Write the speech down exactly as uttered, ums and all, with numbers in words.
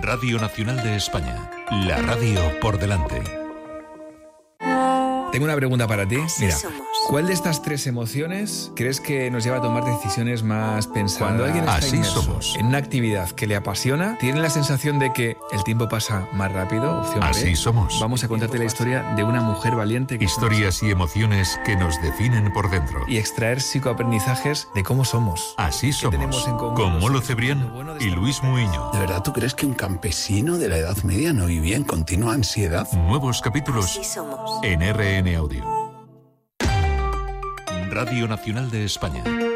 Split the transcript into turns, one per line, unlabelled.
Radio Nacional de España. La radio por delante.
Tengo una pregunta para ti.
Así
Mira,
somos.
¿cuál de estas tres emociones crees que nos lleva a tomar decisiones más pensadas? Cuando alguien está
Así
inmerso
somos.
en una actividad que le apasiona, tiene la sensación de que el tiempo pasa más rápido. Opción B.
Así somos.
Vamos a contarte la historia de una mujer valiente que
Historias y emociones que nos definen por dentro.
y extraer psicoaprendizajes de cómo somos.
Así
¿Qué tenemos
somos.
en común?
Con Molo
Lo
Cebrián
bueno de
y
estar
Luis
con
Muiño.
¿De verdad tú crees que un campesino de la Edad Media no vivía en continua ansiedad?
Nuevos capítulos
Así somos.
en R N Audio. Radio Nacional de España.